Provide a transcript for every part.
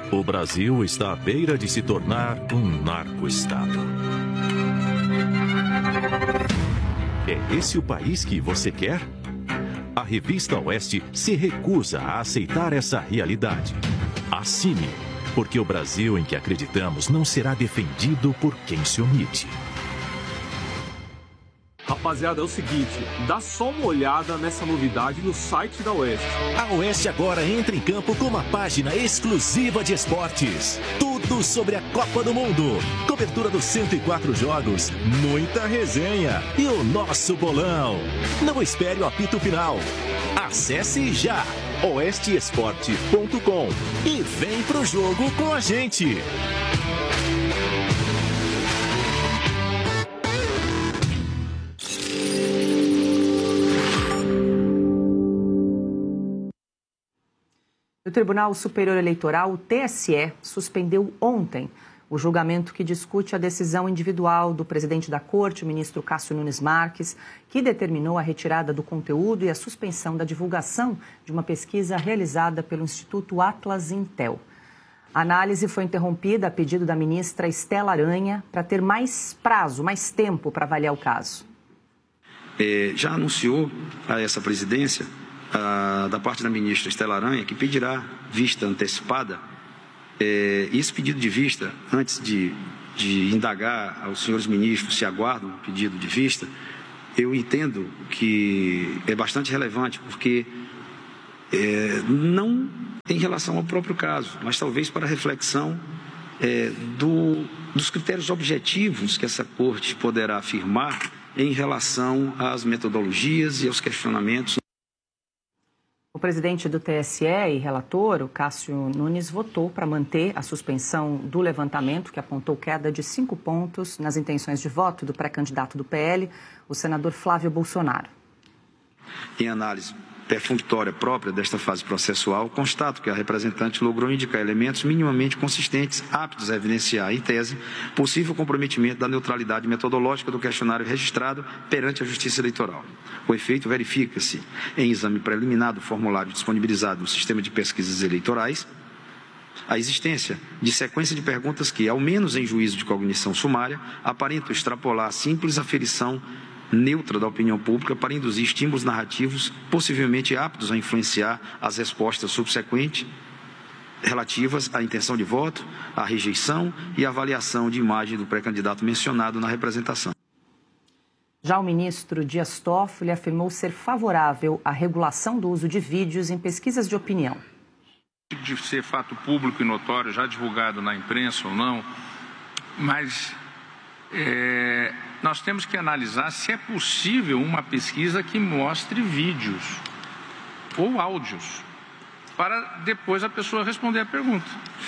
O Brasil está à beira de se tornar um narco-estado. É esse o país que você quer? A revista Oeste se recusa a aceitar essa realidade. Assine, porque o Brasil em que acreditamos não será defendido por quem se omite. Rapaziada, é o seguinte, dá só uma olhada nessa novidade no site da Oeste. A Oeste agora entra em campo com uma página exclusiva de esportes. Tudo sobre a Copa do Mundo. Cobertura dos 104 jogos, muita resenha e o nosso bolão. Não espere o apito final. Acesse já oesteesporte.com e vem pro jogo com a gente. O Tribunal Superior Eleitoral, o TSE, suspendeu ontem o julgamento que discute a decisão individual do presidente da Corte, o ministro Cássio Nunes Marques, que determinou a retirada do conteúdo e a suspensão da divulgação de uma pesquisa realizada pelo Instituto Atlas Intel. A análise foi interrompida a pedido da ministra Estela Aranha para ter mais prazo, mais tempo para avaliar o caso. Já anunciou a essa presidência, da parte da ministra Estela Aranha, que pedirá vista antecipada. Esse pedido de vista, antes de indagar aos senhores ministros se aguardam o pedido de vista, eu entendo que é bastante relevante, porque não em relação ao próprio caso, mas talvez para a reflexão dos critérios objetivos que essa corte poderá afirmar em relação às metodologias e aos questionamentos. O presidente do TSE e relator, o Cássio Nunes, votou para manter a suspensão do levantamento, que apontou queda de 5 pontos nas intenções de voto do pré-candidato do PL, o senador Flávio Bolsonaro. Em análise perfunctória própria desta fase processual, constato que a representante logrou indicar elementos minimamente consistentes, aptos a evidenciar, em tese, possível comprometimento da neutralidade metodológica do questionário registrado perante a Justiça Eleitoral. O efeito verifica-se em exame preliminar do formulário disponibilizado no sistema de pesquisas eleitorais, a existência de sequência de perguntas que, ao menos em juízo de cognição sumária, aparentam extrapolar a simples aferição neutra da opinião pública para induzir estímulos narrativos possivelmente aptos a influenciar as respostas subsequentes relativas à intenção de voto, à rejeição e à avaliação de imagem do pré-candidato mencionado na representação. Já o ministro Dias Toffoli afirmou ser favorável à regulação do uso de vídeos em pesquisas de opinião. De ser fato público e notório, já divulgado na imprensa ou não, mas nós temos que analisar se é possível uma pesquisa que mostre vídeos ou áudios, para depois a pessoa responder a pergunta.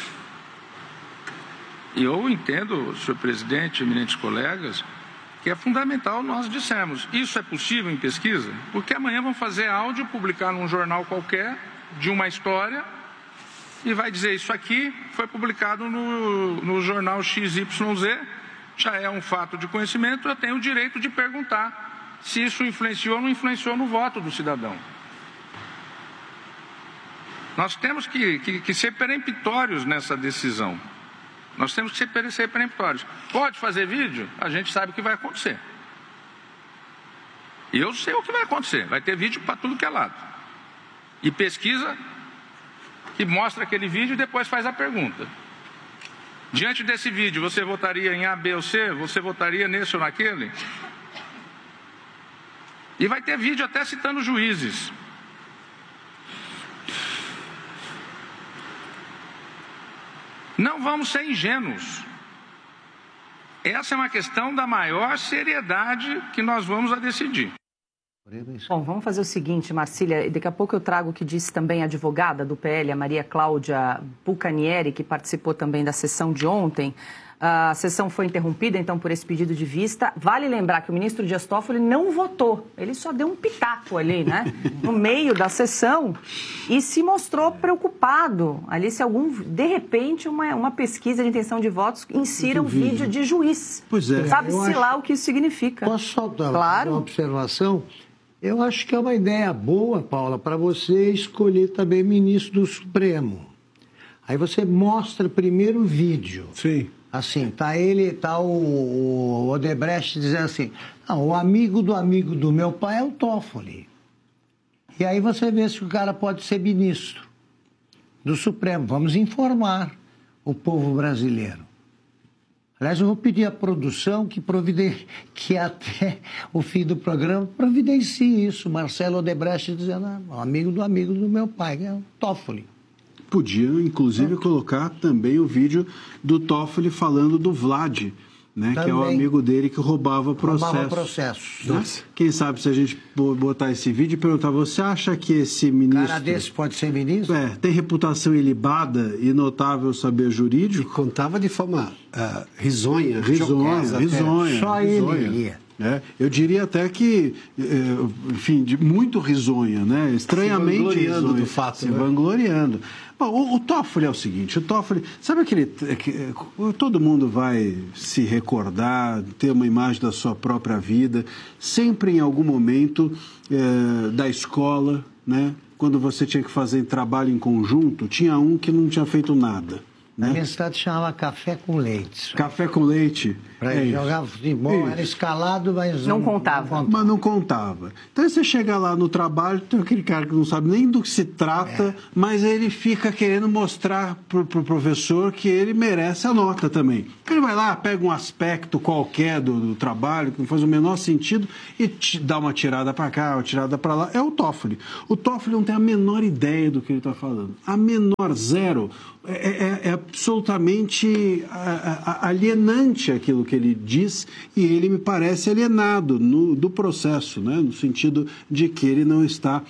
E eu entendo, senhor presidente, eminentes colegas, que é fundamental nós dissermos, isso é possível em pesquisa? Porque amanhã vão fazer áudio, publicar num jornal qualquer, de uma história, e vai dizer, isso aqui foi publicado no jornal XYZ, já é um fato de conhecimento, eu tenho o direito de perguntar se isso influenciou ou não influenciou no voto do cidadão. Nós temos que ser peremptórios nessa decisão. Nós temos que ser peremptórios. Pode fazer vídeo? A gente sabe o que vai acontecer. E eu sei o que vai acontecer. Vai ter vídeo para tudo que é lado. E pesquisa que mostra aquele vídeo e depois faz a pergunta. Diante desse vídeo, você votaria em A, B ou C? Você votaria nesse ou naquele? E vai ter vídeo até citando juízes. Não vamos ser ingênuos. Essa é uma questão da maior seriedade que nós vamos a decidir. Bom, vamos fazer o seguinte, Marcília, daqui a pouco eu trago o que disse também a advogada do PL, a Maria Cláudia Bucanieri, que participou também da sessão de ontem. A sessão foi interrompida, então, por esse pedido de vista. Vale lembrar que o ministro Dias Toffoli não votou, ele só deu um pitaco ali, né, no meio da sessão, e se mostrou preocupado ali se de repente, uma pesquisa de intenção de votos insira um vídeo de juiz. Pois é. Sabe-se lá o que isso significa. Posso só dar uma observação? Eu acho que é uma ideia boa, Paula, para você escolher também ministro do Supremo. Aí você mostra primeiro o vídeo. Sim. Assim, tá o Odebrecht dizendo assim, não, o amigo do meu pai é o Toffoli. E aí você vê se o cara pode ser ministro do Supremo. Vamos informar o povo brasileiro. Aliás, eu vou pedir à produção que até o fim do programa providencie isso. Marcelo Odebrecht dizendo, amigo do meu pai, que é o Toffoli. Podiam, inclusive, colocar também o vídeo do Toffoli falando do Vlad, né, que é o amigo dele que roubava processos. Nossa. Quem sabe se a gente botar esse vídeo e perguntar, você acha que esse ministro... Cara desse pode ser ministro? Tem reputação ilibada e notável saber jurídico? E contava de forma risonha. Só ele ia. Eu diria até que, enfim, muito risonha, né? Estranhamente se vangloriando risonha, do fato. Se vangloriando. Bom, o Toffoli é o seguinte, o Toffoli, sabe aquele que todo mundo vai se recordar, ter uma imagem da sua própria vida, sempre em algum momento da escola, né? Quando você tinha que fazer trabalho em conjunto, tinha um que não tinha feito nada. Na minha cidade chamava café com leite. Café com leite. Jogava futebol, era escalado, mas não contava. Mas não contava. Então você chega lá no trabalho, tem aquele cara que não sabe nem do que se trata, mas ele fica querendo mostrar pro professor que ele merece a nota também. Ele vai lá, pega um aspecto qualquer do trabalho, que não faz o menor sentido, e dá uma tirada para cá, uma tirada para lá. É o Toffoli. O Toffoli não tem a menor ideia do que ele está falando. A menor, zero. É absolutamente alienante aquilo que ele diz, e ele me parece alienado do processo, né? No sentido de que ele não está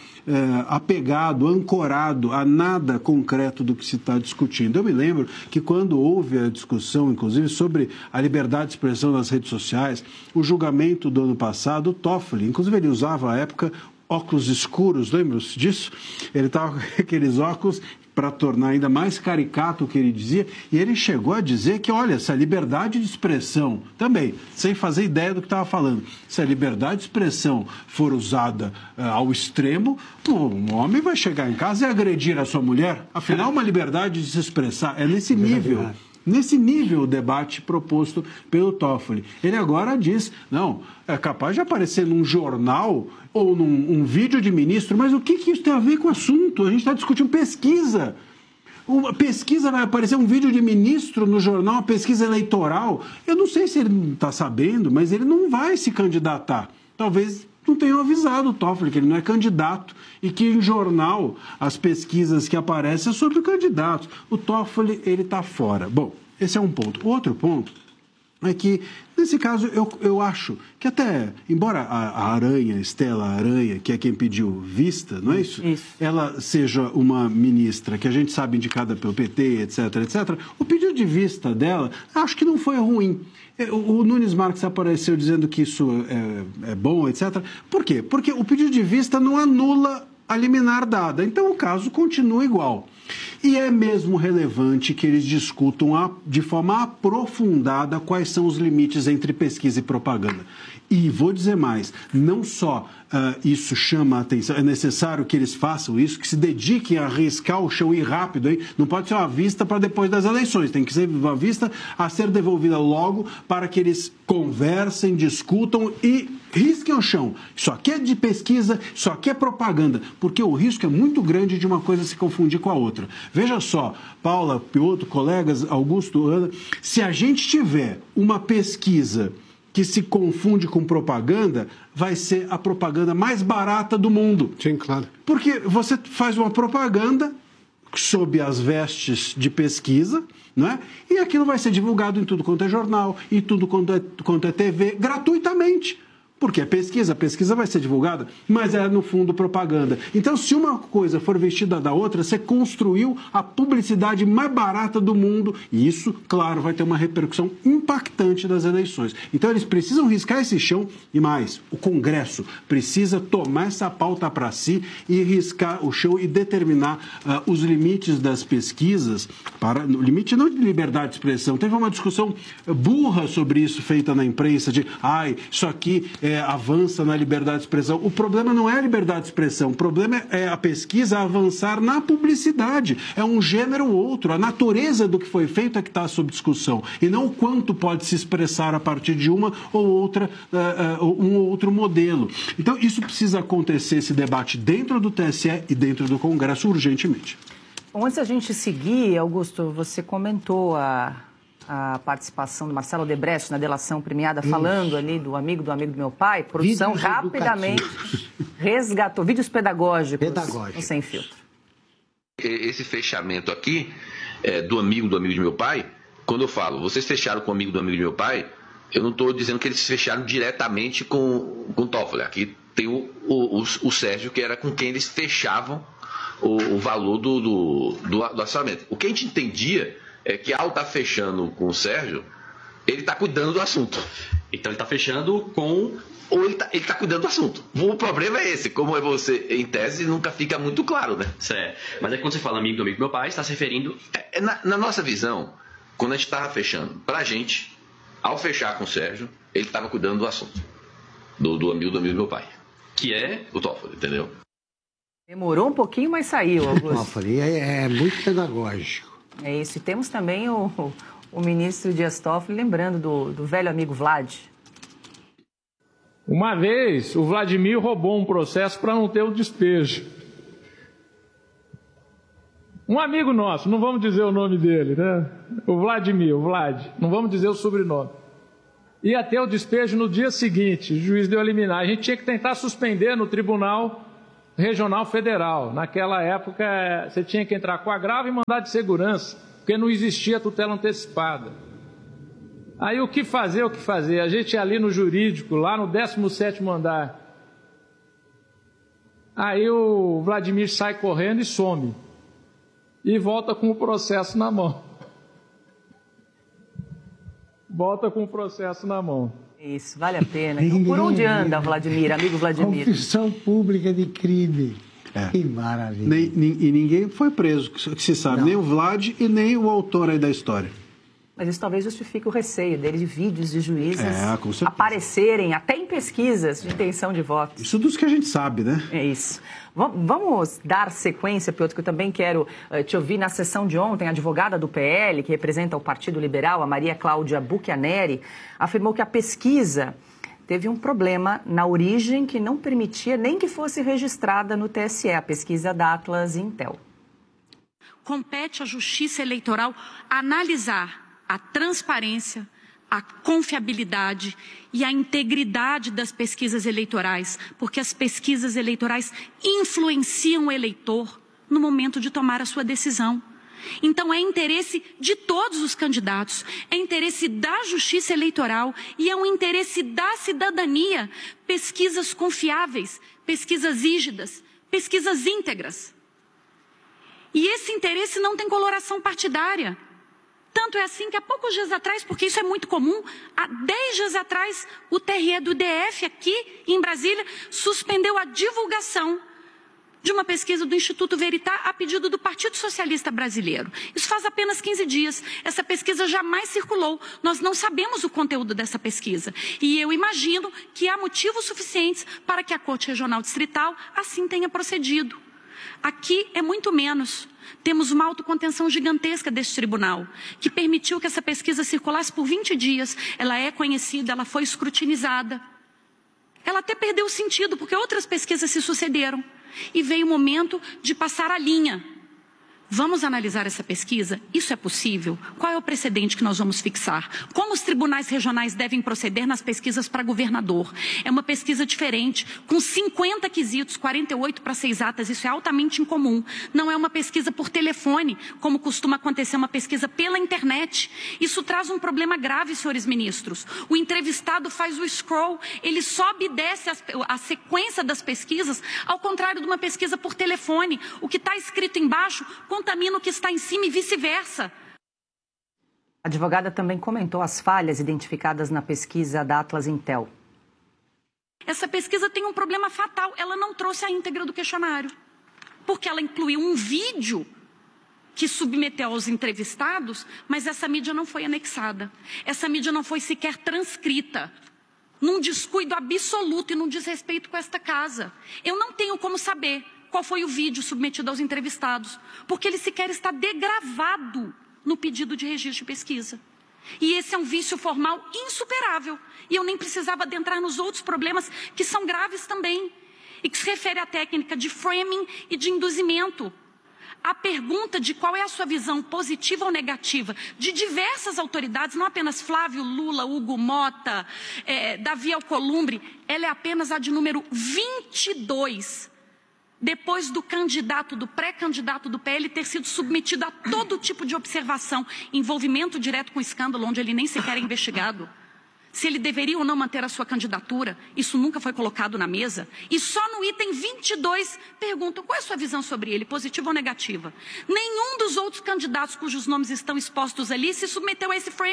apegado, ancorado a nada concreto do que se está discutindo. Eu me lembro que quando houve a discussão, inclusive, sobre a liberdade de expressão nas redes sociais, o julgamento do ano passado, o Toffoli, inclusive ele usava à época óculos escuros, lembram-se disso? Ele estava com aqueles óculos para tornar ainda mais caricato o que ele dizia, e ele chegou a dizer que, olha, se a liberdade de expressão, também, sem fazer ideia do que estava falando, se a liberdade de expressão for usada ao extremo, um homem vai chegar em casa e agredir a sua mulher. Afinal, uma liberdade de se expressar é nesse nível. Nesse nível o debate proposto pelo Toffoli. Ele agora diz, não, é capaz de aparecer num jornal ou num vídeo de ministro, mas o que isso tem a ver com o assunto? A gente está discutindo pesquisa. Uma pesquisa, vai aparecer um vídeo de ministro no jornal, uma pesquisa eleitoral. Eu não sei se ele não está sabendo, mas ele não vai se candidatar. Talvez não tenham avisado o Toffoli que ele não é candidato e que em jornal as pesquisas que aparecem são sobre candidatos. O Toffoli, ele está fora. Bom, esse é um ponto. Outro ponto é que, nesse caso, eu acho que até, embora a Aranha, Estela Aranha, que é quem pediu vista, não é isso? Isso. Ela seja uma ministra que a gente sabe indicada pelo PT, etc, etc, o pedido de vista dela, acho que não foi ruim. O Nunes Marques apareceu dizendo que isso é bom, etc. Por quê? Porque o pedido de vista não anula a liminar dada. Então, o caso continua igual. E é mesmo relevante que eles discutam de forma aprofundada quais são os limites entre pesquisa e propaganda. E vou dizer mais, não só isso chama a atenção, é necessário que eles façam isso, que se dediquem a arriscar o chão e ir rápido, hein? Não pode ser uma vista para depois das eleições, tem que ser uma vista a ser devolvida logo para que eles conversem, discutam e risquem o chão. Isso aqui é de pesquisa, isso aqui é propaganda, porque o risco é muito grande de uma coisa se confundir com a outra. Veja só, Paula, Piotr, colegas, Augusto, Ana, se a gente tiver uma pesquisa que se confunde com propaganda, vai ser a propaganda mais barata do mundo. Sim, claro. Porque você faz uma propaganda sob as vestes de pesquisa, não é? E aquilo vai ser divulgado em tudo quanto é jornal, em tudo quanto é TV, gratuitamente. Porque a pesquisa vai ser divulgada, mas é, no fundo, propaganda. Então, se uma coisa for vestida da outra, você construiu a publicidade mais barata do mundo, e isso, claro, vai ter uma repercussão impactante das eleições. Então, eles precisam riscar esse chão, e mais, o Congresso precisa tomar essa pauta para si e riscar o chão e determinar os limites das pesquisas, o limite não de liberdade de expressão. Teve uma discussão burra sobre isso feita na imprensa, de, isso aqui avança na liberdade de expressão. O problema não é a liberdade de expressão, o problema é a pesquisa avançar na publicidade. É um gênero ou outro, a natureza do que foi feito é que está sob discussão, e não o quanto pode se expressar a partir de uma ou outra, um ou outro modelo. Então, isso precisa acontecer, esse debate dentro do TSE e dentro do Congresso urgentemente. Bom, antes da gente seguir, Augusto, você comentou a participação do Marcelo Odebrecht na delação premiada, falando ali do amigo do meu pai. Produção Vídeos rapidamente resgatou vídeos pedagógicos no Sem Filtro. Esse fechamento aqui do amigo de meu pai, quando eu falo, vocês fecharam com o amigo do amigo de meu pai, eu não estou dizendo que eles fecharam diretamente com o Toffoli. Aqui tem o Sérgio, que era com quem eles fechavam o valor do orçamento. O que a gente entendia é que, ao estar fechando com o Sérgio, ele está cuidando do assunto. Então ele está fechando com... Ou ele está cuidando do assunto. O problema é esse. Como é você, em tese, nunca fica muito claro, né? Certo. Mas é que quando você fala amigo do meu pai, está se referindo... Na nossa visão, quando a gente estava fechando, pra gente, ao fechar com o Sérgio, ele estava cuidando do assunto. Do amigo do meu pai. Que é o Toffoli, entendeu? Demorou um pouquinho, mas saiu, Augusto. Toffoli é muito pedagógico. É isso. E temos também o ministro Dias Toffoli lembrando do velho amigo Vlad. Uma vez, o Vladimir roubou um processo para não ter o despejo. Um amigo nosso, não vamos dizer o nome dele, né? O Vlad, não vamos dizer o sobrenome. Ia ter o despejo no dia seguinte, o juiz deu a liminar. A gente tinha que tentar suspender no Tribunal Regional Federal. Naquela época, você tinha que entrar com agravo e mandado de segurança, porque não existia tutela antecipada. Aí o que fazer? A gente ia ali no jurídico, lá no 17º andar. Aí o Vladimir sai correndo e some. E volta com o processo na mão. Isso, vale a pena. Então, por onde anda, Vladimir, amigo Vladimir? Confissão pública de crime. Que maravilha. E ninguém foi preso, que se sabe. Não. Nem o Vlad e nem o autor aí da história. Mas isso talvez justifique o receio dele de vídeos de juízes aparecerem até em pesquisas de intenção de voto. Isso dos que a gente sabe, né? É isso. Vamos dar sequência, Piotr, que eu também quero te ouvir. Na sessão de ontem, a advogada do PL, que representa o Partido Liberal, a Maria Cláudia Buchianeri, afirmou que a pesquisa teve um problema na origem que não permitia nem que fosse registrada no TSE, a pesquisa da Atlas Intel. Compete à Justiça Eleitoral analisar a transparência, a confiabilidade e a integridade das pesquisas eleitorais, porque as pesquisas eleitorais influenciam o eleitor no momento de tomar a sua decisão. Então, é interesse de todos os candidatos, é interesse da Justiça Eleitoral e é um interesse da cidadania, pesquisas confiáveis, pesquisas rígidas, pesquisas íntegras. E esse interesse não tem coloração partidária. Tanto é assim que há poucos dias atrás, porque isso é muito comum, há 10 dias atrás, o TRE do DF aqui em Brasília suspendeu a divulgação de uma pesquisa do Instituto Veritá a pedido do Partido Socialista Brasileiro. Isso faz apenas 15 dias. Essa pesquisa jamais circulou. Nós não sabemos o conteúdo dessa pesquisa. E eu imagino que há motivos suficientes para que a Corte Regional Distrital assim tenha procedido. Aqui é muito menos. Temos uma autocontenção gigantesca deste tribunal, que permitiu que essa pesquisa circulasse por 20 dias. Ela é conhecida, ela foi escrutinizada. Ela até perdeu o sentido, porque outras pesquisas se sucederam. E veio o momento de passar a linha. Vamos analisar essa pesquisa? Isso é possível? Qual é o precedente que nós vamos fixar? Como os tribunais regionais devem proceder nas pesquisas para governador? É uma pesquisa diferente, com 50 quesitos, 48 para 6 atas, isso é altamente incomum. Não é uma pesquisa por telefone, como costuma acontecer uma pesquisa pela internet. Isso traz um problema grave, senhores ministros. O entrevistado faz o scroll, ele sobe e desce a sequência das pesquisas, ao contrário de uma pesquisa por telefone. O que está escrito embaixo contamina o que está em cima e vice-versa. A advogada também comentou as falhas identificadas na pesquisa da Atlas Intel. Essa pesquisa tem um problema fatal. Ela não trouxe a íntegra do questionário, porque ela incluiu um vídeo que submeteu aos entrevistados, mas essa mídia não foi anexada. Essa mídia não foi sequer transcrita. num descuido absoluto e num desrespeito com esta casa. Eu não tenho como saber qual foi o vídeo submetido aos entrevistados, porque ele sequer está degravado no pedido de registro de pesquisa. E esse é um vício formal insuperável. E eu nem precisava adentrar nos outros problemas que são graves também, e que se refere à técnica de framing e de induzimento. A pergunta de qual é a sua visão positiva ou negativa de diversas autoridades, não apenas Flávio, Lula, Hugo Mota, Davi Alcolumbre, ela é apenas a de número 22, depois do candidato, do pré-candidato do PL ter sido submetido a todo tipo de observação, envolvimento direto com escândalo, onde ele nem sequer é investigado. Se ele deveria ou não manter a sua candidatura, isso nunca foi colocado na mesa. E só no item 22 perguntam qual é a sua visão sobre ele, positiva ou negativa. Nenhum dos outros candidatos cujos nomes estão expostos ali se submeteu a esse frame.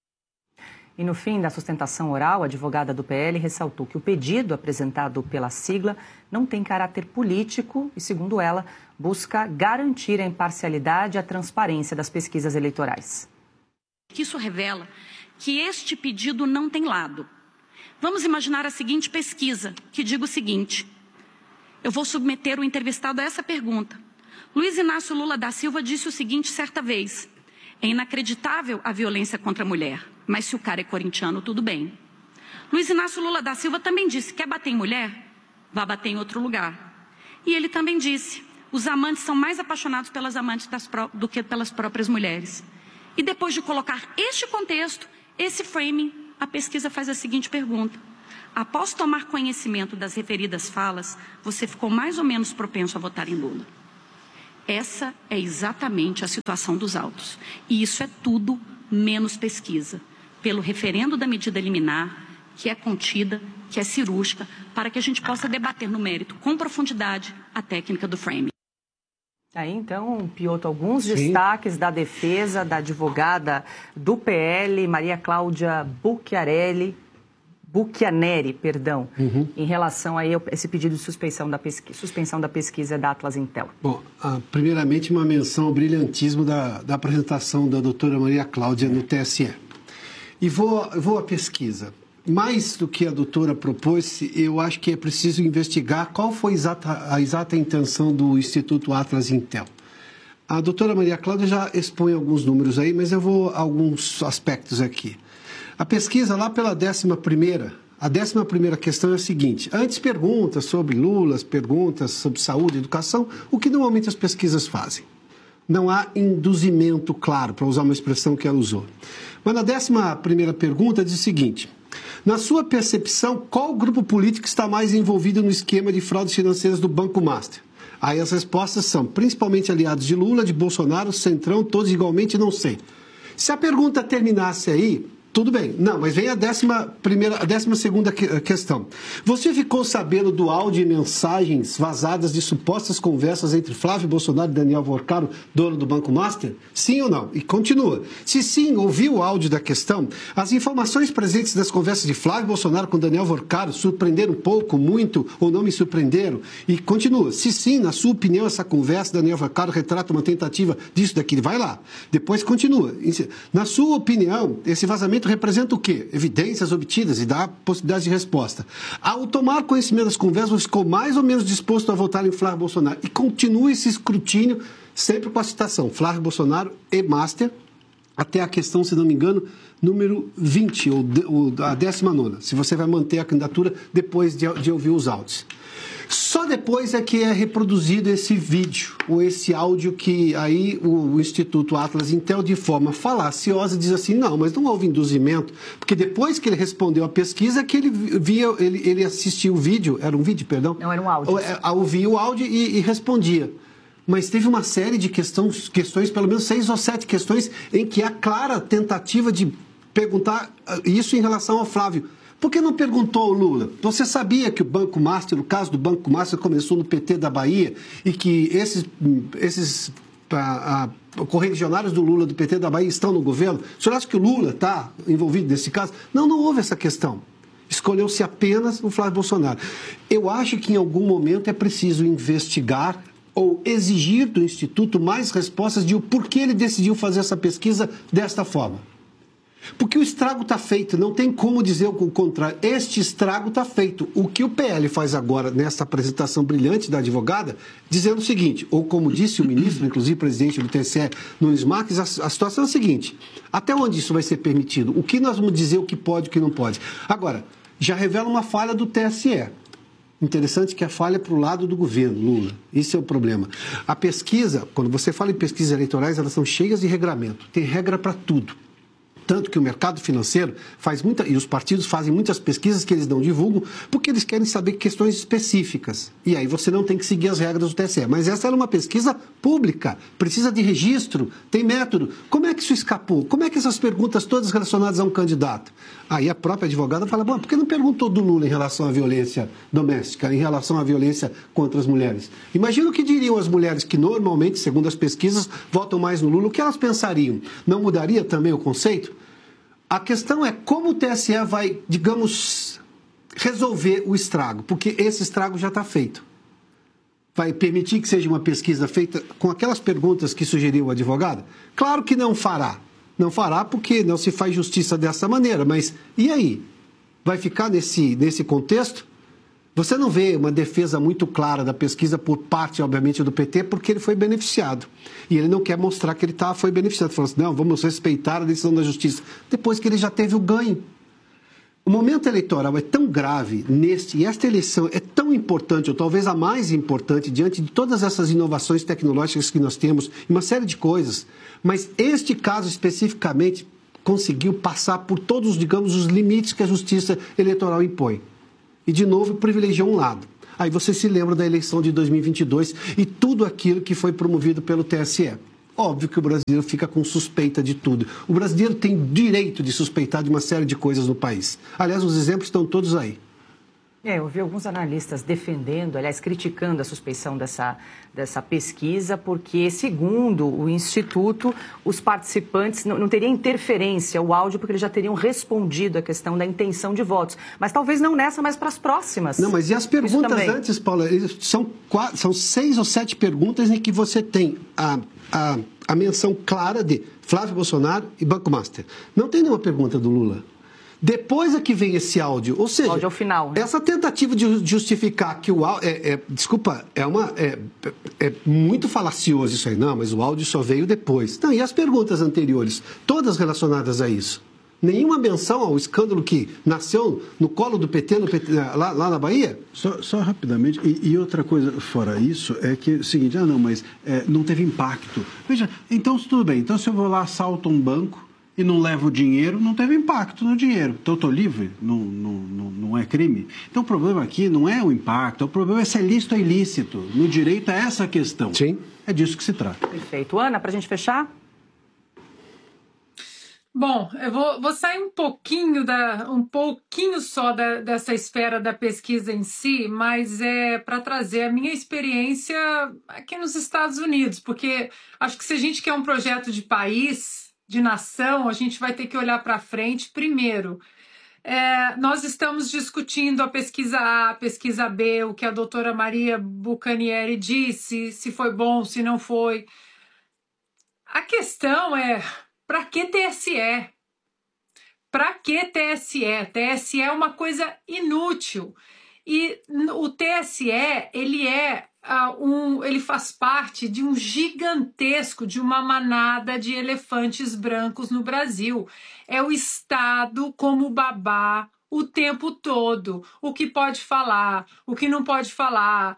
E no fim da sustentação oral, a advogada do PL ressaltou que o pedido apresentado pela sigla não tem caráter político e, segundo ela, busca garantir a imparcialidade e a transparência das pesquisas eleitorais. Isso revela que este pedido não tem lado. Vamos imaginar a seguinte pesquisa, que diga o seguinte: eu vou submeter o entrevistado a essa pergunta. Luiz Inácio Lula da Silva disse o seguinte certa vez: é inacreditável a violência contra a mulher, mas se o cara é corintiano, tudo bem. Luiz Inácio Lula da Silva também disse: quer bater em mulher? Vá bater em outro lugar. E ele também disse: os amantes são mais apaixonados pelas amantes do que pelas próprias mulheres. E depois de colocar este contexto, esse framing, a pesquisa faz a seguinte pergunta: após tomar conhecimento das referidas falas, você ficou mais ou menos propenso a votar em Lula? Essa é exatamente a situação dos autos. E isso é tudo menos pesquisa. Pelo referendo da medida liminar, que é contida, que é cirúrgica, para que a gente possa debater no mérito, com profundidade, a técnica do framing. Aí, então, Piotr, alguns destaques da defesa da advogada do PL, Maria Cláudia Bucchianeri, em relação a esse pedido de suspensão da pesquisa da Atlas Intel. Bom, primeiramente uma menção ao brilhantismo da apresentação da doutora Maria Cláudia no TSE. E vou à pesquisa. Mais do que a doutora propôs, eu acho que é preciso investigar qual foi a exata intenção do Instituto Atlas Intel. A doutora Maria Cláudia já expõe alguns números aí, mas eu vou a alguns aspectos aqui. A pesquisa lá pela 11ª, a 11ª questão é a seguinte: antes perguntas sobre Lula, perguntas sobre saúde e educação, o que normalmente as pesquisas fazem. Não há induzimento claro, para usar uma expressão que ela usou. Mas na 11ª pergunta diz o seguinte: na sua percepção, qual grupo político está mais envolvido no esquema de fraudes financeiras do Banco Master? Aí as respostas são principalmente aliados de Lula, de Bolsonaro, Centrão, todos igualmente, não sei. Se a pergunta terminasse aí, tudo bem. Não, mas vem a 12ª questão. Você ficou sabendo do áudio e mensagens vazadas de supostas conversas entre Flávio Bolsonaro e Daniel Vorcaro, dono do Banco Master? Sim ou não? E continua. Se sim, ouviu o áudio da questão, as informações presentes nas conversas de Flávio Bolsonaro com Daniel Vorcaro surpreenderam pouco, muito ou não me surpreenderam? E continua. Se sim, na sua opinião, essa conversa Daniel Vorcaro retrata uma tentativa disso, daquilo, vai lá. Depois continua. Na sua opinião, esse vazamento representa o quê? Evidências obtidas e dá possibilidade de resposta. Ao tomar conhecimento das conversas, você ficou mais ou menos disposto a votar em Flávio Bolsonaro. E continua esse escrutínio, sempre com a citação Flávio Bolsonaro e Master, até a questão, se não me engano, número 20, ou a 19ª, se você vai manter a candidatura depois de ouvir os áudios. Só depois é que é reproduzido esse vídeo, ou esse áudio que aí o Instituto Atlas Intel, de forma falaciosa, diz assim: não, mas não houve induzimento, porque depois que ele respondeu a pesquisa, que ele assistiu o vídeo, era um vídeo, perdão? Não, era um áudio. Ouvia o áudio e respondia. Mas teve uma série de questões, pelo menos 6 ou 7 questões, em que há clara tentativa de perguntar isso em relação ao Flávio. Por que não perguntou ao Lula? Você sabia que o Banco Master, o caso do Banco Master começou no PT da Bahia e que esses correligionários do Lula do PT da Bahia estão no governo? O senhor acha que o Lula está envolvido nesse caso? Não houve essa questão. Escolheu-se apenas o Flávio Bolsonaro. Eu acho que em algum momento é preciso investigar ou exigir do Instituto mais respostas de o porquê ele decidiu fazer essa pesquisa desta forma. Porque o estrago está feito, não tem como dizer o contrário. Este estrago está feito. O que o PL faz agora, nessa apresentação brilhante da advogada, dizendo o seguinte, ou como disse o ministro, inclusive presidente do TSE, Nunes Marques, a situação é a seguinte, até onde isso vai ser permitido? O que nós vamos dizer, o que pode e o que não pode? Agora, já revela uma falha do TSE. Interessante que a falha é para o lado do governo, Lula. Esse é o problema. A pesquisa, quando você fala em pesquisas eleitorais, elas são cheias de regramento. Tem regra para tudo. Tanto que o mercado financeiro faz e os partidos fazem muitas pesquisas que eles não divulgam porque eles querem saber questões específicas. E aí você não tem que seguir as regras do TSE. Mas essa era uma pesquisa pública, precisa de registro, tem método. Como é que isso escapou? Como é que essas perguntas todas relacionadas a um candidato? Aí a própria advogada fala, bom, por que não perguntou do Lula em relação à violência doméstica, em relação à violência contra as mulheres? Imagina o que diriam as mulheres que normalmente, segundo as pesquisas, votam mais no Lula. O que elas pensariam? Não mudaria também o conceito? A questão é como o TSE vai, digamos, resolver o estrago, porque esse estrago já está feito. Vai permitir que seja uma pesquisa feita com aquelas perguntas que sugeriu o advogado? Claro que não fará. Não fará porque não se faz justiça dessa maneira, mas e aí? Vai ficar nesse contexto? Você não vê uma defesa muito clara da pesquisa por parte, obviamente, do PT, porque ele foi beneficiado. E ele não quer mostrar que ele foi beneficiado. Falou assim, não, vamos respeitar a decisão da justiça. Depois que ele já teve o ganho. O momento eleitoral é tão grave e esta eleição é tão importante, ou talvez a mais importante, diante de todas essas inovações tecnológicas que nós temos, uma série de coisas. Mas este caso especificamente conseguiu passar por todos, digamos, os limites que a justiça eleitoral impõe. E, de novo, privilegiou um lado. Aí você se lembra da eleição de 2022 e tudo aquilo que foi promovido pelo TSE. Óbvio que o brasileiro fica com suspeita de tudo. O brasileiro tem direito de suspeitar de uma série de coisas no país. Aliás, os exemplos estão todos aí. Eu vi alguns analistas defendendo, aliás, criticando a suspeição dessa pesquisa, porque, segundo o Instituto, os participantes não teriam interferência, o áudio, porque eles já teriam respondido a questão da intenção de votos. Mas talvez não nessa, mas para as próximas. Não, mas e as perguntas antes, Paula? São 6 ou 7 perguntas em que você tem a menção clara de Flávio Bolsonaro e Banco Master. Não tem nenhuma pergunta do Lula. Depois é que vem esse áudio, ou seja, áudio ao final, né? Essa tentativa de justificar que o áudio, é muito falacioso isso aí, não, mas o áudio só veio depois. Não, e as perguntas anteriores, todas relacionadas a isso? Nenhuma menção ao escândalo que nasceu no colo do PT, lá na Bahia? Só rapidamente, e outra coisa fora isso é que é o seguinte, mas não teve impacto. Veja, então tudo bem, então se eu vou lá, assalto um banco, e não levo o dinheiro, não teve impacto no dinheiro. Então eu estou livre? Não é crime? Então o problema aqui não é o impacto, o problema é se é lícito ou ilícito. No direito é essa a questão. Sim. É disso que se trata. Perfeito. Ana, para a gente fechar? Bom, eu vou sair um pouquinho só dessa esfera da pesquisa em si, mas é para trazer a minha experiência aqui nos Estados Unidos, porque acho que se a gente quer um projeto de país, de nação, a gente vai ter que olhar para frente. Primeiro, nós estamos discutindo a pesquisa A, a pesquisa B, o que a doutora Maria Bucanieri disse, se foi bom, se não foi. A questão é, para que TSE? Para que TSE? TSE é uma coisa inútil. E o TSE, ele faz parte de um gigantesco, de uma manada de elefantes brancos no Brasil. É o Estado como babá o tempo todo. O que pode falar, o que não pode falar.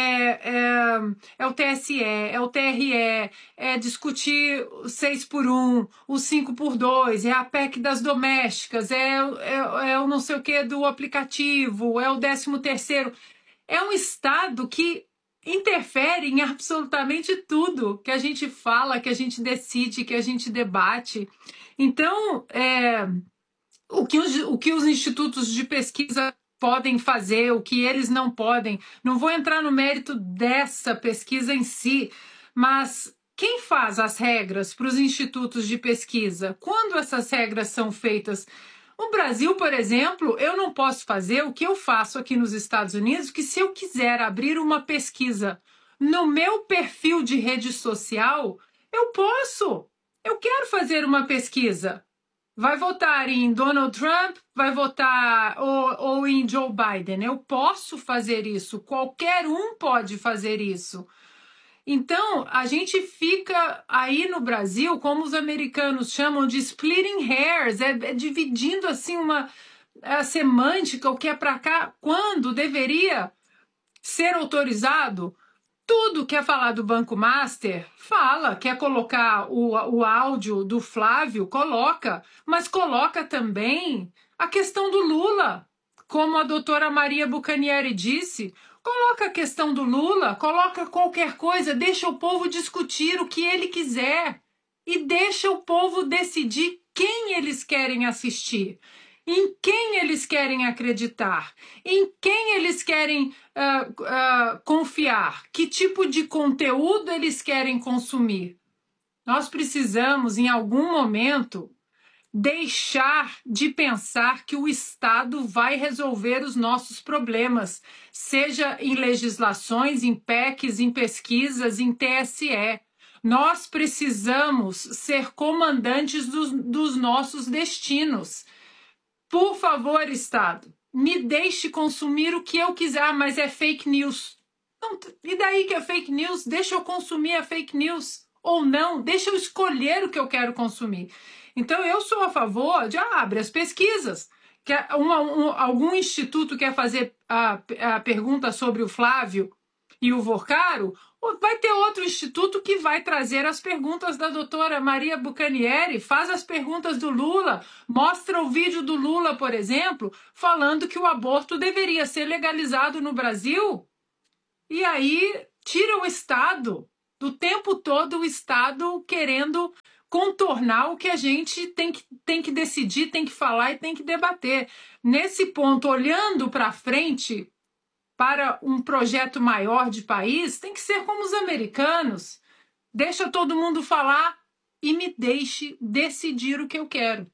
É o TSE, é o TRE, é discutir o 6x1, o 5x2, é a PEC das domésticas, é o não sei o que do aplicativo, é o 13º. É um Estado que interfere em absolutamente tudo que a gente fala, que a gente decide, que a gente debate. Então, o que os institutos de pesquisa podem fazer, o que eles não podem, não vou entrar no mérito dessa pesquisa em si, mas quem faz as regras para os institutos de pesquisa? Quando essas regras são feitas? No Brasil, por exemplo, eu não posso fazer o que eu faço aqui nos Estados Unidos, que se eu quiser abrir uma pesquisa no meu perfil de rede social, eu posso. Eu quero fazer uma pesquisa. vai votar em Donald Trump, vai votar ou em Joe Biden. Eu posso fazer isso, qualquer um pode fazer isso. Então, a gente fica aí no Brasil, como os americanos chamam de splitting hairs, dividindo assim a semântica, o que é para cá, quando deveria ser autorizado. Tudo quer falar do Banco Master, fala, quer colocar o áudio do Flávio, coloca, mas coloca também a questão do Lula, como a doutora Maria Bucanieri disse, coloca a questão do Lula, coloca qualquer coisa, deixa o povo discutir o que ele quiser e deixa o povo decidir quem eles querem assistir, em quem eles querem acreditar, em quem eles querem confiar, que tipo de conteúdo eles querem consumir. Nós precisamos, em algum momento, deixar de pensar que o Estado vai resolver os nossos problemas, seja em legislações, em PECs, em pesquisas, em TSE. Nós precisamos ser comandantes dos nossos destinos. Por favor, Estado, me deixe consumir o que eu quiser, mas é fake news. Não, e daí que é fake news? Deixa eu consumir a fake news ou não, deixa eu escolher o que eu quero consumir. Então, eu sou a favor de abre as pesquisas. Algum instituto quer fazer a pergunta sobre o Flávio e o Vorcaro, vai ter outro instituto que vai trazer as perguntas da doutora Maria Bucanieri, faz as perguntas do Lula, mostra o vídeo do Lula, por exemplo, falando que o aborto deveria ser legalizado no Brasil. E aí tira o Estado, do tempo todo o Estado querendo contornar o que a gente tem que decidir, tem que falar e tem que debater. Nesse ponto, olhando para frente, para um projeto maior de país, tem que ser como os americanos. Deixa todo mundo falar e me deixe decidir o que eu quero.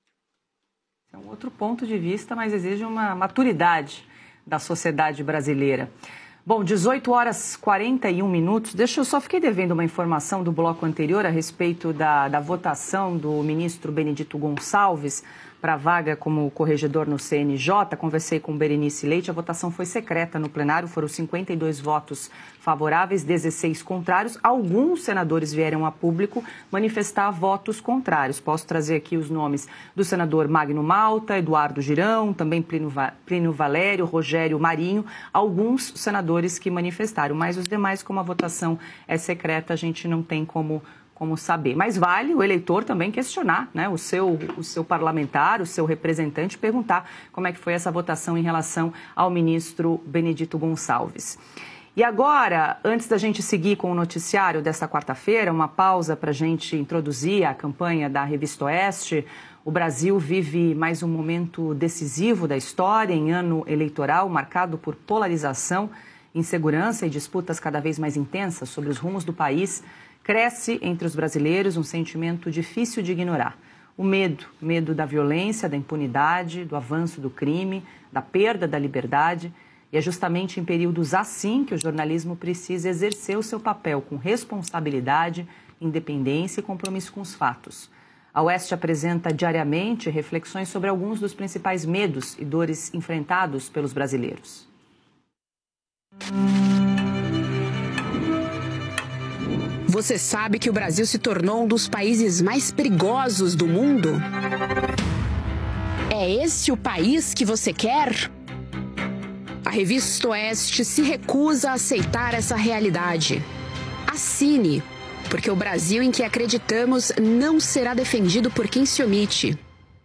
É um outro ponto de vista, mas exige uma maturidade da sociedade brasileira. Bom, 18 horas 41 minutos. Eu só fiquei devendo uma informação do bloco anterior a respeito da votação do ministro Benedito Gonçalves para a vaga como corregedor no CNJ. Conversei com Berenice Leite, a votação foi secreta no plenário, foram 52 votos favoráveis, 16 contrários. Alguns senadores vieram a público manifestar votos contrários. Posso trazer aqui os nomes do senador Magno Malta, Eduardo Girão, também Plínio Valério, Rogério Marinho, alguns senadores que manifestaram, mas os demais, como a votação é secreta, a gente não tem como saber. Mas vale o eleitor também questionar, né, o seu parlamentar, o seu representante, perguntar como é que foi essa votação em relação ao ministro Benedito Gonçalves. E agora, antes da gente seguir com o noticiário desta quarta-feira, uma pausa para a gente introduzir a campanha da Revista Oeste. O Brasil vive mais um momento decisivo da história, em ano eleitoral marcado por polarização, insegurança e disputas cada vez mais intensas sobre os rumos do país. Cresce entre os brasileiros um sentimento difícil de ignorar. O medo da violência, da impunidade, do avanço do crime, da perda da liberdade. E é justamente em períodos assim que o jornalismo precisa exercer o seu papel com responsabilidade, independência e compromisso com os fatos. A Oeste apresenta diariamente reflexões sobre alguns dos principais medos e dores enfrentados pelos brasileiros. Você sabe que o Brasil se tornou um dos países mais perigosos do mundo? É esse o país que você quer? A Revista Oeste se recusa a aceitar essa realidade. Assine, porque o Brasil em que acreditamos não será defendido por quem se omite.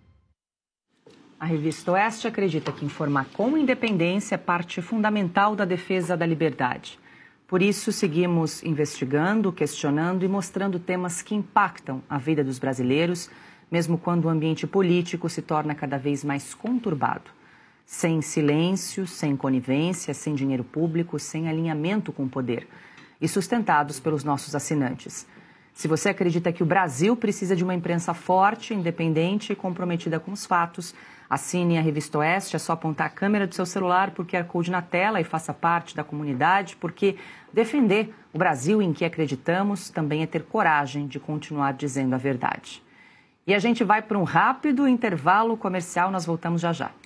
A Revista Oeste acredita que informar com independência é parte fundamental da defesa da liberdade. Por isso, seguimos investigando, questionando e mostrando temas que impactam a vida dos brasileiros, mesmo quando o ambiente político se torna cada vez mais conturbado. Sem silêncio, sem conivência, sem dinheiro público, sem alinhamento com o poder. E sustentados pelos nossos assinantes. Se você acredita que o Brasil precisa de uma imprensa forte, independente e comprometida com os fatos, assine a Revista Oeste, é só apontar a câmera do seu celular por QR Code na tela e faça parte da comunidade, porque defender o Brasil em que acreditamos também é ter coragem de continuar dizendo a verdade. E a gente vai para um rápido intervalo comercial, nós voltamos já já.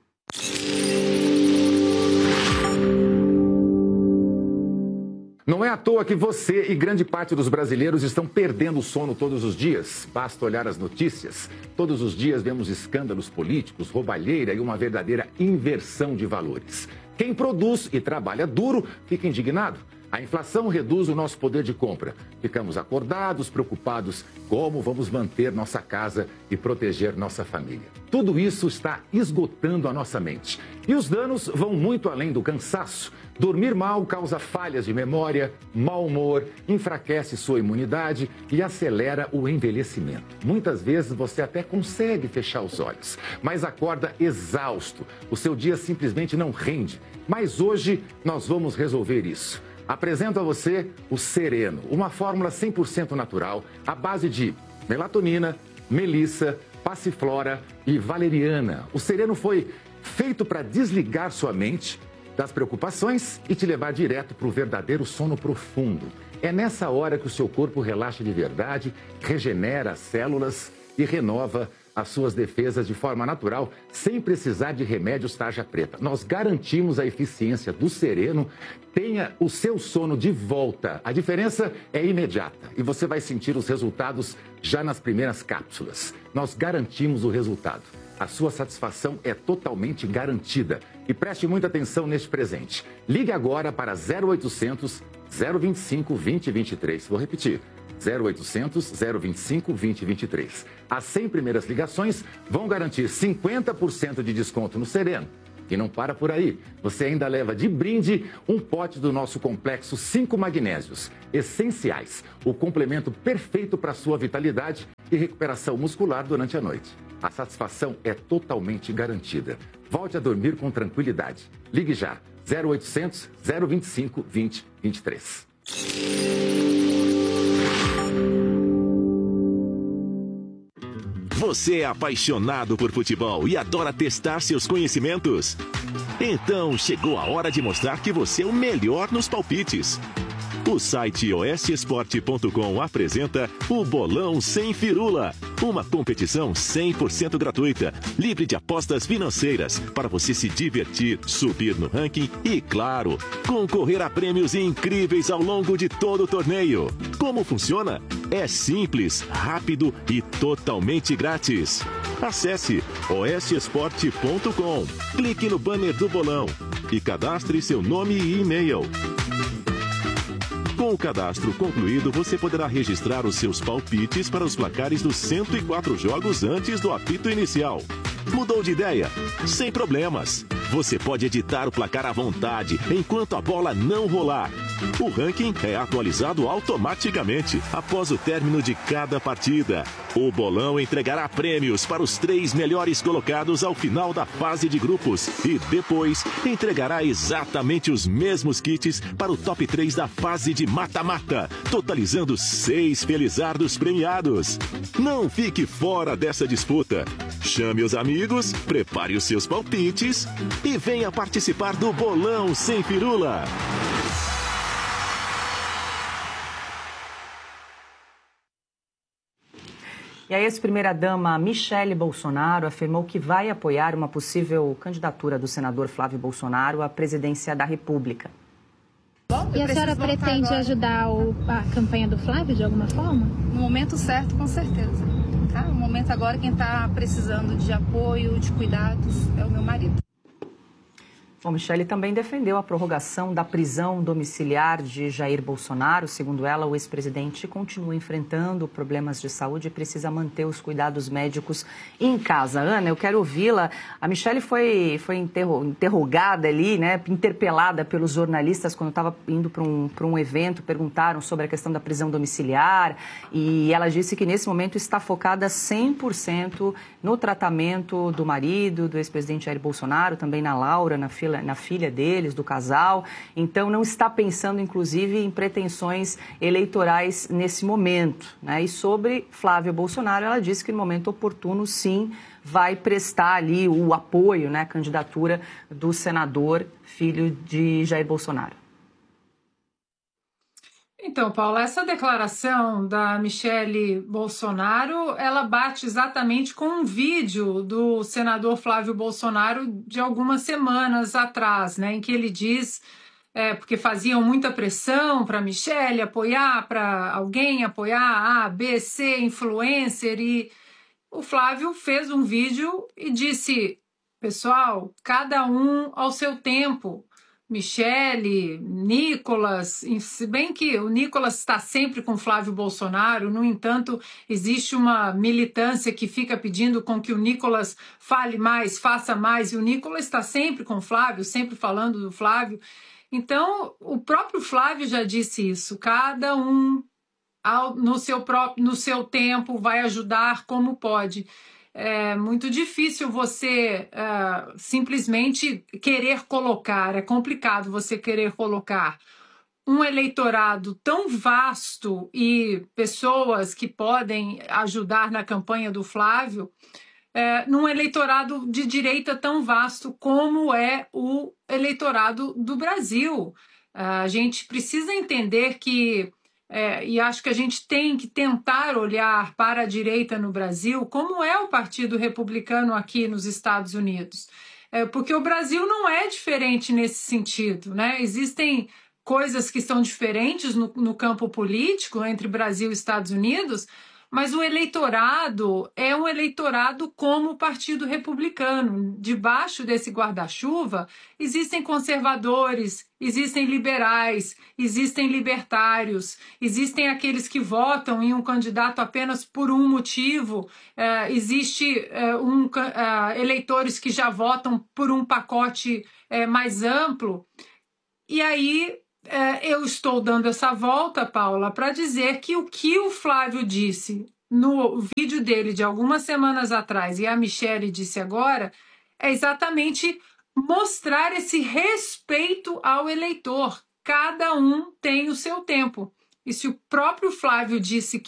Não é à toa que você e grande parte dos brasileiros estão perdendo o sono todos os dias. Basta olhar as notícias. Todos os dias vemos escândalos políticos, roubalheira e uma verdadeira inversão de valores. Quem produz e trabalha duro fica indignado. A inflação reduz o nosso poder de compra. Ficamos acordados, preocupados como vamos manter nossa casa e proteger nossa família. Tudo isso está esgotando a nossa mente. E os danos vão muito além do cansaço. Dormir mal causa falhas de memória, mau humor, enfraquece sua imunidade e acelera o envelhecimento. Muitas vezes você até consegue fechar os olhos, mas acorda exausto. O seu dia simplesmente não rende. Mas hoje nós vamos resolver isso. Apresento a você o Sereno, uma fórmula 100% natural à base de melatonina, melissa, passiflora e valeriana. O Sereno foi feito para desligar sua mente das preocupações e te levar direto para o verdadeiro sono profundo. É nessa hora que o seu corpo relaxa de verdade, regenera as células e renova as suas defesas de forma natural, sem precisar de remédios tarja preta. Nós garantimos a eficiência do Sereno. Tenha o seu sono de volta. A diferença é imediata e você vai sentir os resultados já nas primeiras cápsulas. Nós garantimos o resultado. A sua satisfação é totalmente garantida. E preste muita atenção neste presente. Ligue agora para 0800 025 2023. Vou repetir. 0800 025 2023. As 100 primeiras ligações vão garantir 50% de desconto no Sereno. E não para por aí. Você ainda leva de brinde um pote do nosso complexo 5 magnésios essenciais. O complemento perfeito para a sua vitalidade e recuperação muscular durante a noite. A satisfação é totalmente garantida. Volte a dormir com tranquilidade. Ligue já. 0800 025 2023. Você é apaixonado por futebol e adora testar seus conhecimentos? Então chegou a hora de mostrar que você é o melhor nos palpites. O site osesporte.com apresenta o Bolão Sem Firula, uma competição 100% gratuita, livre de apostas financeiras, para você se divertir, subir no ranking e, claro, concorrer a prêmios incríveis ao longo de todo o torneio. Como funciona? É simples, rápido e totalmente grátis. Acesse osesporte.com, clique no banner do bolão e cadastre seu nome e e-mail. Com o cadastro concluído, você poderá registrar os seus palpites para os placares dos 104 jogos antes do apito inicial. Mudou de ideia? Sem problemas. Você pode editar o placar à vontade enquanto a bola não rolar. O ranking é atualizado automaticamente após o término de cada partida. O bolão entregará prêmios para os 3 melhores colocados ao final da fase de grupos e depois entregará exatamente os mesmos kits para o top 3 da fase de mata-mata, totalizando 6 felizardos premiados. Não fique fora dessa disputa. Chame os amigos, prepare os seus palpites e venha participar do Bolão Sem Firula. E a ex-primeira-dama Michele Bolsonaro afirmou que vai apoiar uma possível candidatura do senador Flávio Bolsonaro à presidência da República. E a senhora pretende ajudar a campanha do Flávio de alguma forma? No momento certo, com certeza. Tá? No momento agora, quem está precisando de apoio, de cuidados, é o meu marido. Bom, Michele também defendeu a prorrogação da prisão domiciliar de Jair Bolsonaro. Segundo ela, o ex-presidente continua enfrentando problemas de saúde e precisa manter os cuidados médicos em casa. Ana, eu quero ouvi-la. A Michele foi interrogada ali, né, interpelada pelos jornalistas quando estava indo para um evento. Perguntaram sobre a questão da prisão domiciliar e ela disse que nesse momento está focada 100% no tratamento do marido, do ex-presidente Jair Bolsonaro, também na Laura, na filha deles, do casal. Então, não está pensando, inclusive, em pretensões eleitorais nesse momento, né? E sobre Flávio Bolsonaro, ela disse que no momento oportuno, sim, vai prestar ali o apoio, né, à candidatura do senador, filho de Jair Bolsonaro. Então, Paula, essa declaração da Michele Bolsonaro, ela bate exatamente com um vídeo do senador Flávio Bolsonaro de algumas semanas atrás, né, em que ele diz, porque faziam muita pressão para Michele apoiar, para alguém apoiar A, B, C, influencer, e o Flávio fez um vídeo e disse, pessoal, cada um ao seu tempo. Michele, Nicolas, se bem que o Nicolas está sempre com Flávio Bolsonaro, no entanto, existe uma militância que fica pedindo com que o Nicolas fale mais, faça mais, e o Nicolas está sempre com o Flávio, sempre falando do Flávio. Então, o próprio Flávio já disse isso, cada um no seu tempo vai ajudar como pode. É muito difícil você simplesmente querer colocar, é complicado você querer colocar um eleitorado tão vasto e pessoas que podem ajudar na campanha do Flávio num eleitorado de direita tão vasto como é o eleitorado do Brasil. A gente precisa entender que e acho que a gente tem que tentar olhar para a direita no Brasil como é o Partido Republicano aqui nos Estados Unidos. Porque o Brasil não é diferente nesse sentido, né? Existem coisas que são diferentes no campo político entre Brasil e Estados Unidos, mas o eleitorado é um eleitorado como o Partido Republicano. Debaixo desse guarda-chuva existem conservadores, existem liberais, existem libertários, existem aqueles que votam em um candidato apenas por um motivo, eleitores que já votam por um pacote mais amplo. E aí eu estou dando essa volta, Paula, para dizer que o Flávio disse no vídeo dele de algumas semanas atrás e a Michele disse agora é exatamente mostrar esse respeito ao eleitor. Cada um tem o seu tempo. E se o próprio Flávio disse